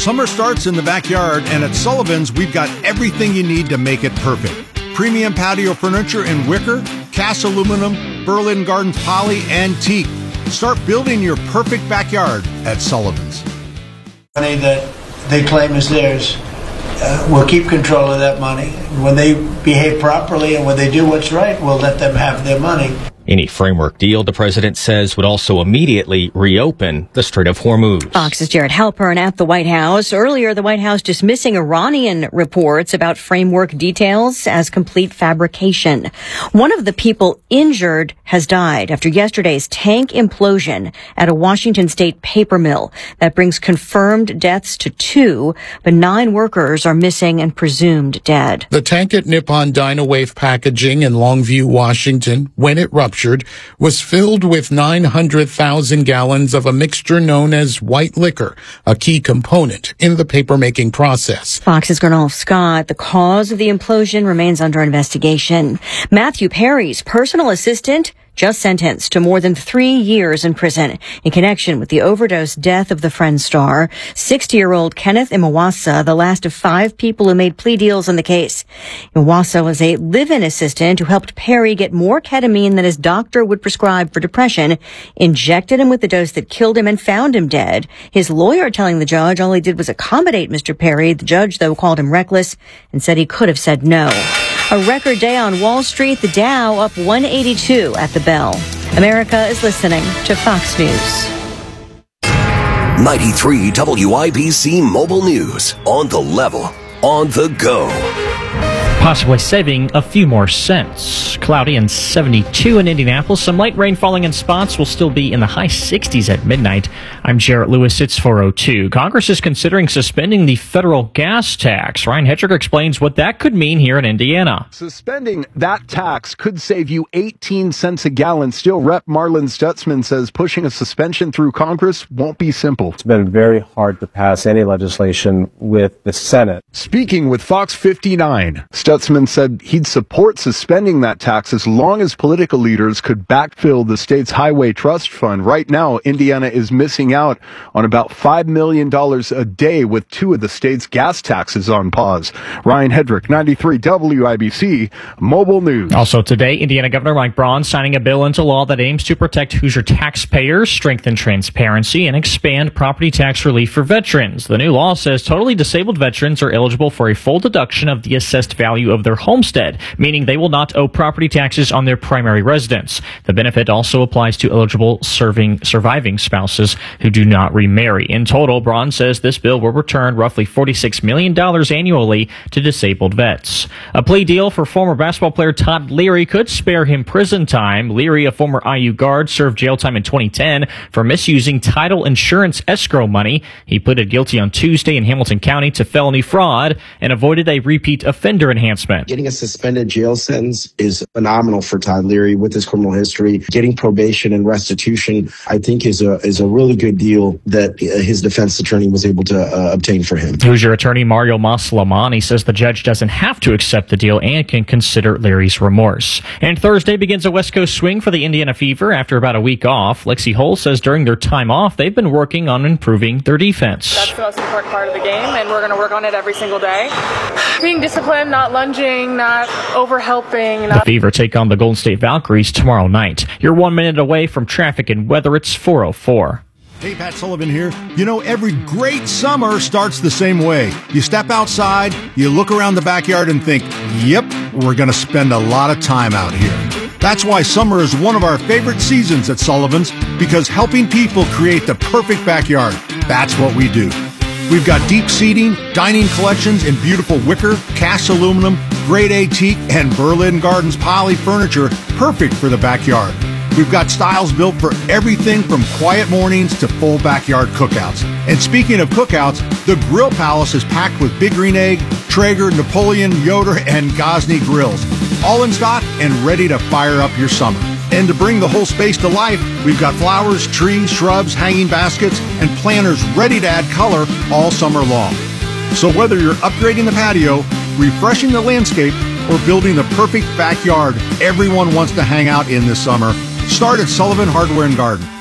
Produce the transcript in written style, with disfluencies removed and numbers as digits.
Summer starts in the backyard, and at Sullivan's, we've got everything you need to make it perfect. Premium patio furniture in wicker, cast aluminum, Berlin Gardens poly, and teak. Start building your perfect backyard at Sullivan's. Money that they claim is theirs. We'll keep control of that money. When they behave properly and when they do what's right, we'll let them have their money. Any framework deal, the president says, would also immediately reopen the Strait of Hormuz. Fox's Jared Halpern at the White House. Earlier, the White House dismissing Iranian reports about framework details as complete fabrication. One of the people injured has died after yesterday's tank implosion at a Washington state paper mill. That brings confirmed deaths to 2, but 9 workers are missing and presumed dead. The tank at Nippon Dynawave Packaging in Longview, Washington, when it ruptured, was filled with 900,000 gallons of a mixture known as white liquor, a key component in the paper-making process. Fox's Gernolf Scott. The cause of the implosion remains under investigation. Matthew Perry's personal assistant just sentenced to more than 3 years in prison in connection with the overdose death of the Friends star. 60-year-old Kenneth Imawasa, the last of 5 people who made plea deals in the case. Imawasa was a live-in assistant who helped Perry get more ketamine than his doctor would prescribe for depression, injected him with the dose that killed him, and found him dead. His lawyer telling the judge all he did was accommodate Mr. Perry. The judge, though, called him reckless and said he could have said no. A record day on Wall Street, the Dow up 182 at the bell. America is listening to Fox News. 93 WIBC Mobile News. On the level, on the go. Possibly saving a few more cents. Cloudy and 72 in Indianapolis. Some light rain falling in spots. Will still be in the high 60s at midnight. I'm Jarrett Lewis. It's 4:02. Congress is considering suspending the federal gas tax. Ryan Hedrick explains what that could mean here in Indiana. Suspending that tax could save you 18 cents a gallon. Still, Rep. Marlin Stutzman says pushing a suspension through Congress won't be simple. It's been very hard to pass any legislation with the Senate. Speaking with Fox 59, Stutzman said he'd support suspending that tax as long as political leaders could backfill the state's highway trust fund. Right now, Indiana is missing out on about $5 million a day with 2 of the state's gas taxes on pause. Ryan Hedrick, 93 WIBC Mobile News. Also today, Indiana Governor Mike Braun signing a bill into law that aims to protect Hoosier taxpayers, strengthen transparency, and expand property tax relief for veterans. The new law says totally disabled veterans are eligible for a full deduction of the assessed value of their homestead, meaning they will not owe property taxes on their primary residence. The benefit also applies to eligible surviving spouses who do not remarry. In total, Braun says this bill will return roughly $46 million annually to disabled vets. A plea deal for former basketball player Todd Leary could spare him prison time. Leary, a former IU guard, served jail time in 2010 for misusing title insurance escrow money. He pleaded guilty on Tuesday in Hamilton County to felony fraud and avoided a repeat offender enhancement. Getting a suspended jail sentence is phenomenal for Todd Leary with his criminal history. Getting probation and restitution, I think, is a really good deal that his defense attorney was able to obtain for him. Hoosier attorney Mario Maslamani says the judge doesn't have to accept the deal and can consider Leary's remorse. And Thursday begins a West Coast swing for the Indiana Fever after about a week off. Lexi Hull says during their time off, they've been working on improving their defense. That's the most important part of the game, and we're going to work on it every single day. Being disciplined, not lunging, not over-helping. The Fever take on the Golden State Valkyries tomorrow night. You're 1 minute away from traffic and weather. It's 4:04. Hey, Pat Sullivan here. You know, every great summer starts the same way. You step outside, you look around the backyard and think, yep, we're going to spend a lot of time out here. That's why summer is one of our favorite seasons at Sullivan's, because helping people create the perfect backyard, that's what we do. We've got deep seating, dining collections in beautiful wicker, cast aluminum, grade A teak, and Berlin Gardens poly furniture, perfect for the backyard. We've got styles built for everything from quiet mornings to full backyard cookouts. And speaking of cookouts, the Grill Palace is packed with Big Green Egg, Traeger, Napoleon, Yoder, and Gosney grills, all in stock and ready to fire up your summer. And to bring the whole space to life, we've got flowers, trees, shrubs, hanging baskets, and planters ready to add color all summer long. So whether you're upgrading the patio, refreshing the landscape, or building the perfect backyard everyone wants to hang out in this summer, start at Sullivan Hardware and Garden.